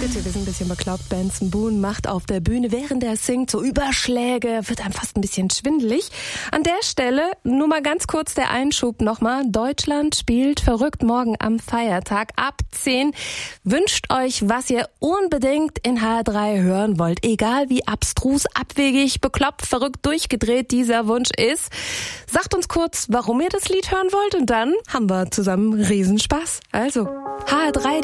Bitte, wir sind ein bisschen bekloppt. Benson Boone macht auf der Bühne, während er singt, so Überschläge, wird einem fast ein bisschen schwindelig. An der Stelle nur mal ganz kurz der Einschub nochmal. Deutschland spielt verrückt morgen am Feiertag ab 10. Wünscht euch, was ihr unbedingt in HR3 hören wollt. Egal wie abstrus, abwegig, bekloppt, verrückt, durchgedreht dieser Wunsch ist. Sagt uns kurz, warum ihr das Lied hören wollt und dann haben wir zusammen Riesenspaß. Also, HR3